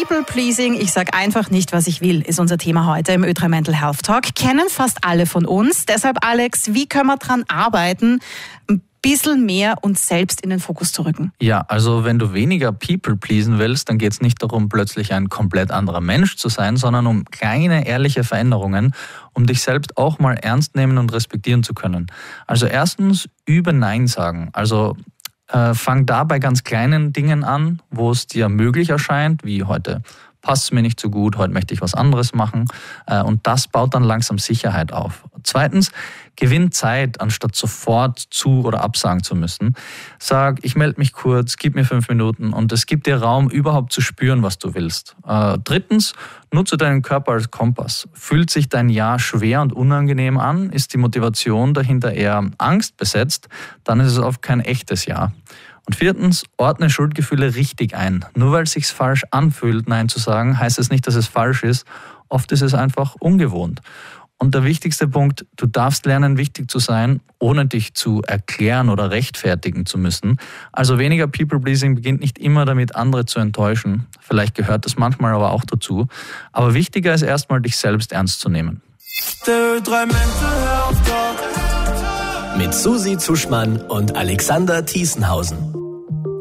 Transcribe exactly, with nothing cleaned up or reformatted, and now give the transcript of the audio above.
People-Pleasing, ich sag einfach nicht, was ich will, ist unser Thema heute im Ö drei Mental Health Talk. Kennen fast alle von uns. Deshalb, Alex, wie können wir dran arbeiten, ein bisschen mehr uns selbst in den Fokus zu rücken? Ja, also wenn du weniger People pleasen willst, dann geht es nicht darum, plötzlich ein komplett anderer Mensch zu sein, sondern um kleine, ehrliche Veränderungen, um dich selbst auch mal ernst nehmen und respektieren zu können. Also erstens, übe Nein sagen. Also äh, fang da bei ganz kleinen Dingen an, wo es dir möglich erscheint, wie heute passt es mir nicht so gut, heute möchte ich was anderes machen. Und das baut dann langsam Sicherheit auf. Zweitens, gewinn Zeit, anstatt sofort zu- oder absagen zu müssen. Sag, ich melde mich kurz, gib mir fünf Minuten und es gibt dir Raum, überhaupt zu spüren, was du willst. Äh, drittens, nutze deinen Körper als Kompass. Fühlt sich dein Ja schwer und unangenehm an? Ist die Motivation dahinter eher Angst besetzt? Dann ist es oft kein echtes Ja. Und viertens, ordne Schuldgefühle richtig ein. Nur weil es sich falsch anfühlt, Nein zu sagen, heißt es nicht, dass es falsch ist. Oft ist es einfach ungewohnt. Und der wichtigste Punkt, du darfst lernen, wichtig zu sein, ohne dich zu erklären oder rechtfertigen zu müssen. Also weniger People-Pleasing beginnt nicht immer damit, andere zu enttäuschen. Vielleicht gehört das manchmal aber auch dazu. Aber wichtiger ist erstmal, dich selbst ernst zu nehmen. Der Ö drei Mental Health Talk. Mit Susi Zuschmann und Alexander Thiesenhausen.